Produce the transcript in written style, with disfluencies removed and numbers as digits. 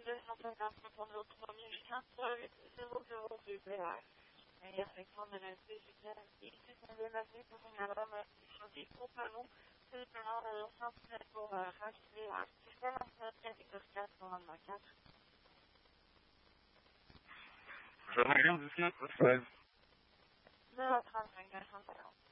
250 pour l'autonomie du 88 00 du PH. Et effectivement, de la digital, ici, c'est débattu pour une album choisi pour panneau, c'est le plan de l'ensemble pour racheter un système en 4 pour un 4. Je regarde ici, 16. 035 240.